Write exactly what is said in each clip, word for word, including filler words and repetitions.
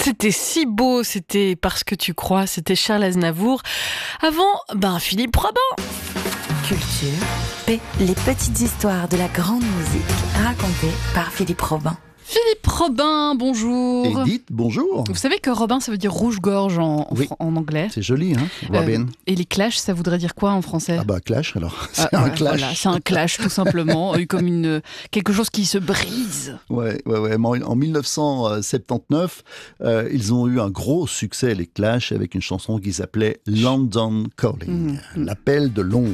C'était si beau, c'était Parce que tu crois, c'était Charles Aznavour. Avant, ben Philippe Robin. Culture, P, les petites histoires de la grande musique racontées par Philippe Robin. Philippe Robin, bonjour. Edith, bonjour. Vous savez que Robin, ça veut dire rouge-gorge en, Oui. en anglais. C'est joli, hein, Robin. Euh, et les Clash, ça voudrait dire quoi en français? Ah bah clash alors, c'est Ah, un ouais, clash. Voilà, c'est un clash tout simplement, euh, comme une, quelque chose qui se brise. Ouais, ouais, ouais. En, en dix-neuf cent soixante-dix-neuf, euh, ils ont eu un gros succès, les Clash, avec une chanson qui s'appelait London Calling, Mmh. l'appel de Londres.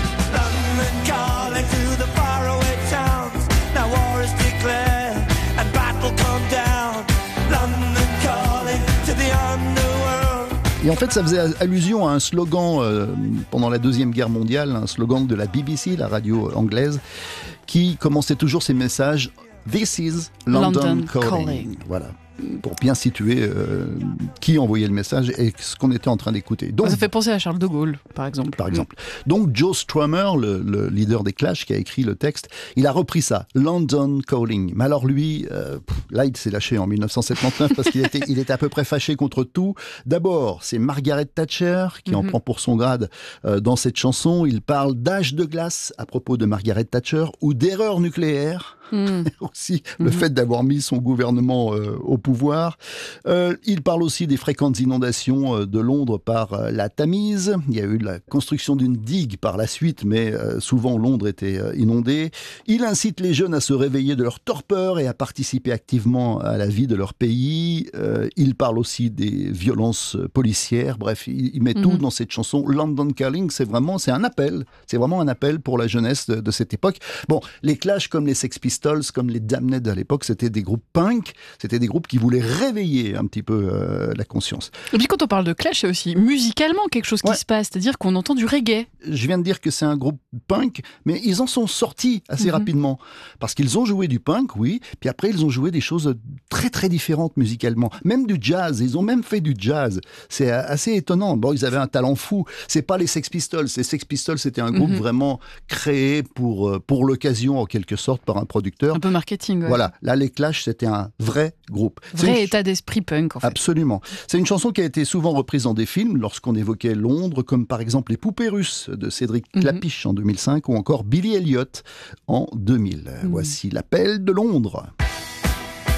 Et en fait, ça faisait allusion à un slogan euh, pendant la Deuxième Guerre mondiale, un slogan de la B B C, la radio anglaise, qui commençait toujours ses messages « This is London, London calling. calling. ». Voilà, pour bien situer euh, qui envoyait le message et ce qu'on était en train d'écouter. Donc, Ça fait penser à Charles de Gaulle, par exemple. par exemple. Donc Joe Strummer, le, le leader des Clash, qui a écrit le texte, il a repris ça, London Calling. Mais alors lui, euh, pff, là il s'est lâché en dix-neuf cent soixante-dix-neuf parce qu'il était, il était à peu près fâché contre tout. D'abord, c'est Margaret Thatcher qui mm-hmm. en prend pour son grade euh, dans cette chanson. Il parle d'âge de glace à propos de Margaret Thatcher ou d'erreur nucléaire. Mmh. aussi le mmh. fait d'avoir mis son gouvernement euh, au pouvoir. Euh, il parle aussi des fréquentes inondations euh, de Londres par euh, la Tamise. Il y a eu la construction d'une digue par la suite, mais euh, souvent Londres était euh, inondée. Il incite les jeunes à se réveiller de leur torpeur et à participer activement à la vie de leur pays. Euh, il parle aussi des violences policières. Bref, il, il met mmh. tout dans cette chanson. London Calling, c'est vraiment, c'est un appel. C'est vraiment un appel pour la jeunesse de, de cette époque. Bon, les Clash comme les Sex Pistols, comme les Damned à l'époque, c'était des groupes punk, c'était des groupes qui voulaient réveiller un petit peu euh, la conscience. Et puis quand on parle de Clash, c'est aussi musicalement quelque chose qui ouais. se passe, c'est-à-dire qu'on entend du reggae. Je viens de dire que c'est un groupe punk, mais ils en sont sortis assez mm-hmm. rapidement, parce qu'ils ont joué du punk, oui, puis après ils ont joué des choses très très différentes musicalement, même du jazz, ils ont même fait du jazz. C'est assez étonnant. Bon, ils avaient un talent fou. C'est pas les Sex Pistols. Les Sex Pistols, c'était un groupe mm-hmm. vraiment créé pour, pour l'occasion, en quelque sorte, par un producteur. Un peu marketing, ouais. Voilà. Là, les Clash, c'était un vrai groupe. Vrai une... état d'esprit punk, en fait. Absolument. C'est une chanson qui a été souvent reprise dans des films lorsqu'on évoquait Londres, comme par exemple Les Poupées Russes de Cédric mm-hmm. Klapisch en deux mille cinq ou encore Billy Elliot en deux mille. Mm-hmm. Voici l'appel de Londres.